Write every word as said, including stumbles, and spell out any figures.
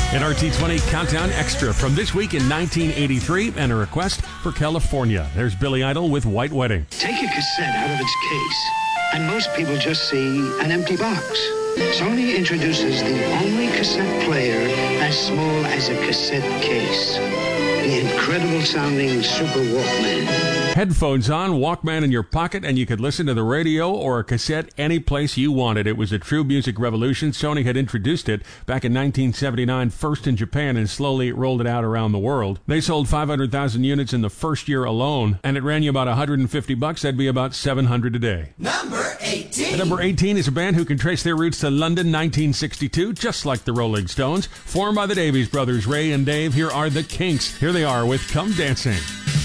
An R T twenty Countdown Extra from this week in nineteen eighty-three and a request for California. There's Billy Idol with White Wedding. Take a cassette out of its case, and most people just see an empty box. Sony introduces the only cassette player as small as a cassette case. The incredible sounding Super Walkman. Headphones on, Walkman in your pocket, and you could listen to the radio or a cassette any place you wanted. It was a true music revolution. Sony had introduced it back in nineteen seventy-nine, first in Japan, and slowly rolled it out around the world. They sold five hundred thousand units in the first year alone, and it ran you about one hundred fifty bucks. That'd be about seven hundred a day. Number eighteen. At number eighteen is a band who can trace their roots to London, nineteen sixty-two, just like the Rolling Stones. Formed by the Davies brothers, Ray and Dave, here are the Kinks. Here they are with Come Dancing.